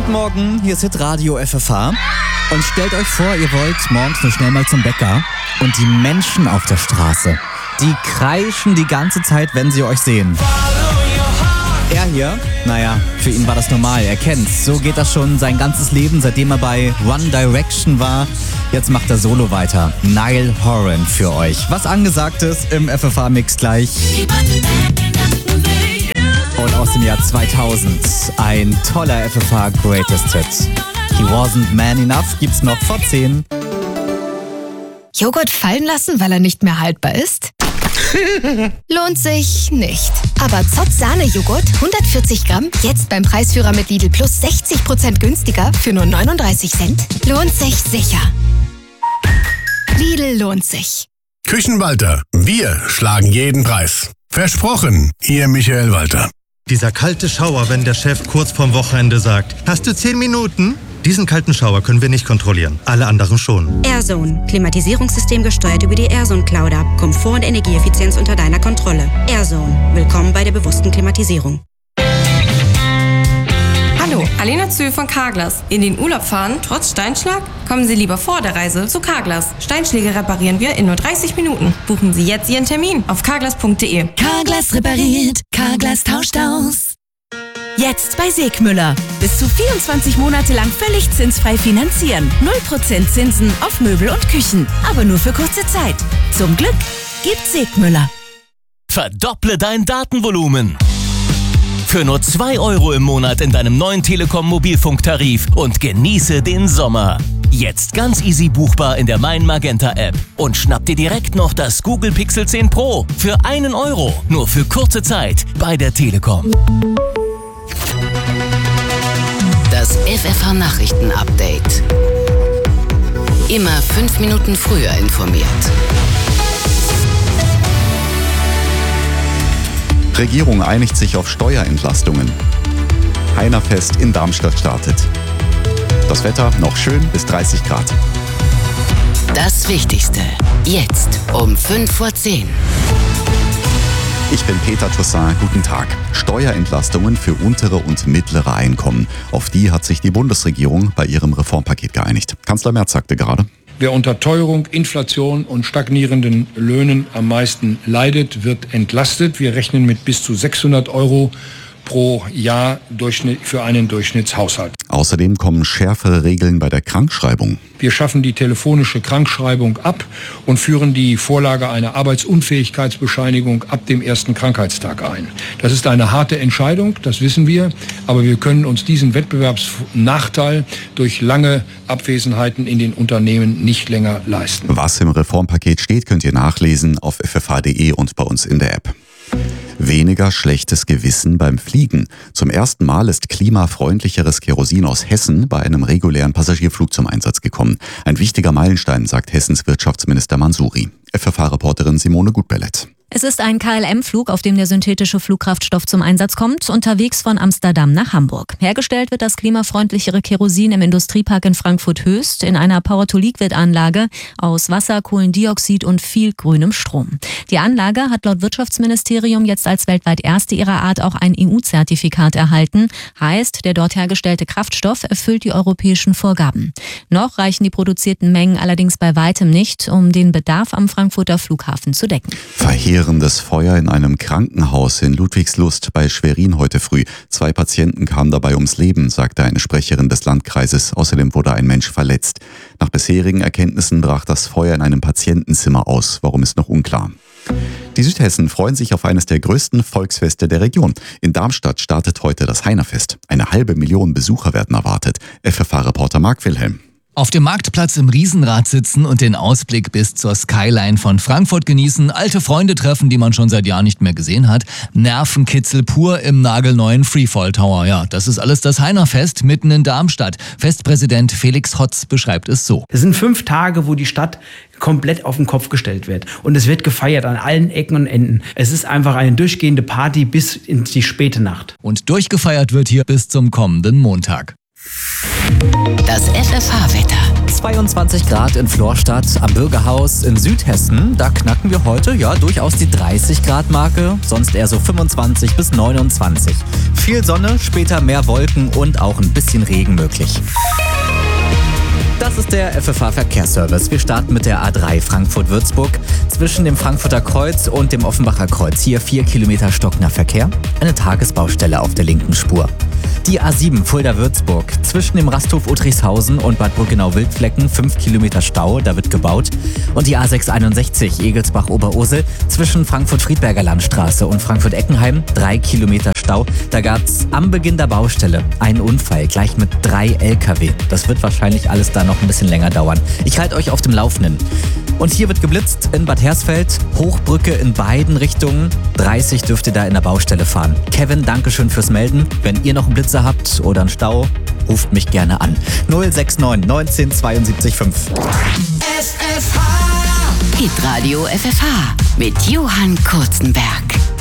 Guten Morgen, hier ist Radio FFH. Und stellt euch vor, ihr wollt morgens nur schnell mal zum Bäcker. Und die Menschen auf der Straße, die kreischen die ganze Zeit, wenn sie euch sehen. Er hier, naja, für ihn war das normal, er kennt's. So geht das schon sein ganzes Leben, seitdem er bei One Direction war. Jetzt macht er solo weiter. Niall Horan für euch. Was angesagt ist im FFH-Mix gleich. Und aus dem Jahr 2000, ein toller FFH Greatest Hit. He Wasn't Man Enough gibt's noch vor 10. Joghurt fallen lassen, weil er nicht mehr haltbar ist? Lohnt sich nicht. Aber Zott Sahne-Joghurt, 140 Gramm, jetzt beim Preisführer mit Lidl Plus 60% günstiger für nur 39 Cent. Lohnt sich sicher. Lidl lohnt sich. Küchenwalter, wir schlagen jeden Preis. Versprochen, Ihr Michael Walter. Dieser kalte Schauer, wenn der Chef kurz vorm Wochenende sagt, hast du 10 Minuten? Diesen kalten Schauer können wir nicht kontrollieren, alle anderen schon. AirZone. Klimatisierungssystem gesteuert über die AirZone Cloud. Komfort und Energieeffizienz unter deiner Kontrolle. AirZone. Willkommen bei der bewussten Klimatisierung. Hallo, Alena Zühl von Carglass. In den Urlaub fahren, trotz Steinschlag? Kommen Sie lieber vor der Reise zu Carglass. Steinschläge reparieren wir in nur 30 Minuten. Buchen Sie jetzt Ihren Termin auf carglass.de. Carglass repariert, Carglass tauscht aus. Jetzt bei Segmüller. Bis zu 24 Monate lang völlig zinsfrei finanzieren. 0% Zinsen auf Möbel und Küchen. Aber nur für kurze Zeit. Zum Glück gibt Segmüller. Verdopple dein Datenvolumen. Für nur 2 € im Monat in deinem neuen Telekom Mobilfunktarif und genieße den Sommer. Jetzt ganz easy buchbar in der Mein Magenta App. Und schnapp dir direkt noch das Google Pixel 10 Pro für 1 €. Nur für kurze Zeit bei der Telekom. Das FFH-Nachrichten-Update. Immer 5 Minuten früher informiert. Regierung einigt sich auf Steuerentlastungen. Heinerfest in Darmstadt startet. Das Wetter noch schön bis 30 Grad. Das Wichtigste. Jetzt um 5:10 Uhr. Ich bin Peter Toussaint, guten Tag. Steuerentlastungen für untere und mittlere Einkommen. Auf die hat sich die Bundesregierung bei ihrem Reformpaket geeinigt. Kanzler Merz sagte gerade: Wer unter Teuerung, Inflation und stagnierenden Löhnen am meisten leidet, wird entlastet. Wir rechnen mit bis zu 600 € pro Jahr für einen Durchschnittshaushalt. Außerdem kommen schärfere Regeln bei der Krankschreibung. Wir schaffen die telefonische Krankschreibung ab und führen die Vorlage einer Arbeitsunfähigkeitsbescheinigung ab dem ersten Krankheitstag ein. Das ist eine harte Entscheidung, das wissen wir, aber wir können uns diesen Wettbewerbsnachteil durch lange Abwesenheiten in den Unternehmen nicht länger leisten. Was im Reformpaket steht, könnt ihr nachlesen auf ffh.de und bei uns in der App. Weniger schlechtes Gewissen beim Fliegen. Zum ersten Mal ist klimafreundlicheres Kerosin aus Hessen bei einem regulären Passagierflug zum Einsatz gekommen. Ein wichtiger Meilenstein, sagt Hessens Wirtschaftsminister Mansouri. FFH-Reporterin Simone Gutbellett. Es ist ein KLM-Flug, auf dem der synthetische Flugkraftstoff zum Einsatz kommt, unterwegs von Amsterdam nach Hamburg. Hergestellt wird das klimafreundlichere Kerosin im Industriepark in Frankfurt-Höchst in einer Power-to-Liquid-Anlage aus Wasser, Kohlendioxid und viel grünem Strom. Die Anlage hat laut Wirtschaftsministerium jetzt als weltweit erste ihrer Art auch ein EU-Zertifikat erhalten. Heißt, der dort hergestellte Kraftstoff erfüllt die europäischen Vorgaben. Noch reichen die produzierten Mengen allerdings bei weitem nicht, um den Bedarf am Frankfurter Flughafen zu decken. Verheerendes Feuer in einem Krankenhaus in Ludwigslust bei Schwerin heute früh. 2 Patienten kamen dabei ums Leben, sagte eine Sprecherin des Landkreises. Außerdem wurde ein Mensch verletzt. Nach bisherigen Erkenntnissen brach das Feuer in einem Patientenzimmer aus. Warum ist noch unklar. Die Südhessen freuen sich auf eines der größten Volksfeste der Region. In Darmstadt startet heute das Heinerfest. 500.000 Besucher werden erwartet. FFH-Reporter Marc Wilhelm. Auf dem Marktplatz im Riesenrad sitzen und den Ausblick bis zur Skyline von Frankfurt genießen, alte Freunde treffen, die man schon seit Jahren nicht mehr gesehen hat, Nervenkitzel pur im nagelneuen Freefall Tower. Ja, das ist alles das Heinerfest mitten in Darmstadt. Festpräsident Felix Hotz beschreibt es so. Es sind 5 Tage, wo die Stadt komplett auf den Kopf gestellt wird. Und es wird gefeiert an allen Ecken und Enden. Es ist einfach eine durchgehende Party bis in die späte Nacht. Und durchgefeiert wird hier bis zum kommenden Montag. Das FFH-Wetter. 22 Grad in Florstadt am Bürgerhaus in Südhessen. Da knacken wir heute ja durchaus die 30 Grad Marke, sonst eher so 25 bis 29. Viel Sonne, später mehr Wolken und auch ein bisschen Regen möglich. Das ist der FFH-Verkehrsservice. Wir starten mit der A3 Frankfurt-Würzburg. Zwischen dem Frankfurter Kreuz und dem Offenbacher Kreuz hier 4 Kilometer stockender Verkehr. Eine Tagesbaustelle auf der linken Spur. Die A7 Fulda-Würzburg. Zwischen dem Rasthof Uttrichshausen und Bad Brückenau-Wildflecken 5 Kilometer Stau, da wird gebaut. Und die A661 Egelsbach-Oberursel. Zwischen Frankfurt-Friedberger Landstraße und Frankfurt-Eckenheim 3 Kilometer Stau. Da gab es am Beginn der Baustelle einen Unfall, gleich mit 3 LKW. Das wird wahrscheinlich alles da noch ein bisschen länger dauern. Ich halte euch auf dem Laufenden. Und hier wird geblitzt in Bad Hersfeld. Hochbrücke in beiden Richtungen. 30 dürft ihr da in der Baustelle fahren. Kevin, dankeschön fürs Melden. Wenn ihr noch einen Blitzer habt oder einen Stau, ruft mich gerne an. 069 19 72 5. FFH. Hitradio FFH mit Johann Kurzenberg.